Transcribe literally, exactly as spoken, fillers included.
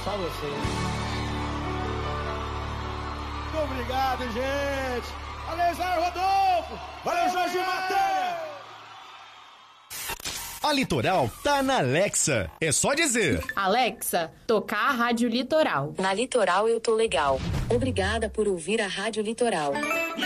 só você. Muito obrigado, gente. Valeu, Zé Rodolfo. Valeu, Jorge Matéria. A Litoral tá na Alexa. É só dizer: Alexa, tocar a Rádio Litoral. Na Litoral eu tô legal. Obrigada por ouvir a Rádio Litoral.